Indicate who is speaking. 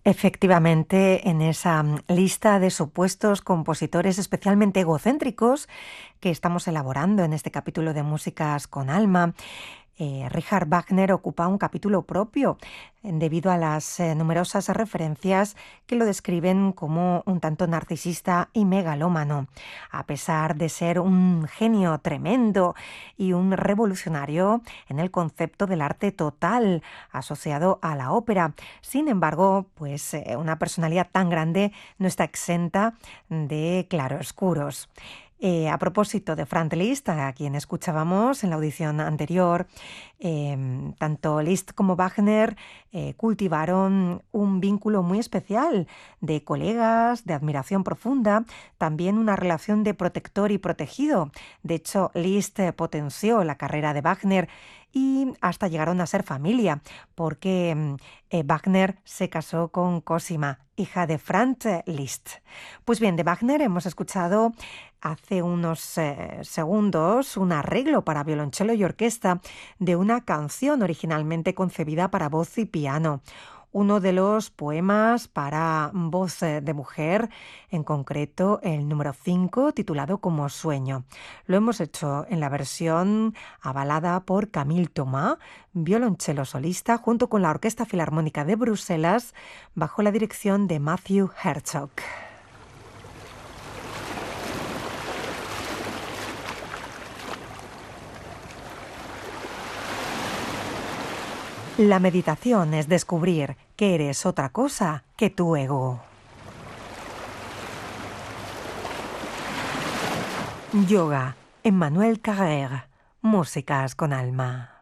Speaker 1: Efectivamente, en esa lista de supuestos compositores especialmente egocéntricos que estamos elaborando en este capítulo de Músicas con Alma, Richard Wagner ocupa un capítulo propio debido a las numerosas referencias que lo describen como un tanto narcisista y megalómano. A pesar de ser un genio tremendo y un revolucionario en el concepto del arte total asociado a la ópera, sin embargo, pues una personalidad tan grande no está exenta de claroscuros. A propósito de Franz Liszt, a quien escuchábamos en la audición anterior, tanto Liszt como Wagner cultivaron un vínculo muy especial de colegas, de admiración profunda, también una relación de protector y protegido. De hecho, Liszt potenció la carrera de Wagner y hasta llegaron a ser familia, porque Wagner se casó con Cosima, hija de Franz Liszt. Pues bien, de Wagner hemos escuchado hace unos segundos un arreglo para violonchelo y orquesta de una canción originalmente concebida para voz y piano. Uno de los poemas para voz de mujer, en concreto el número 5, titulado Como sueño. Lo hemos hecho en la versión avalada por Camille Thomas, violonchelo solista, junto con la Orquesta Filarmónica de Bruselas, bajo la dirección de Matthew Herzog. La meditación es descubrir que eres otra cosa que tu ego. Yoga, Emmanuel Carrère, Músicas con Alma.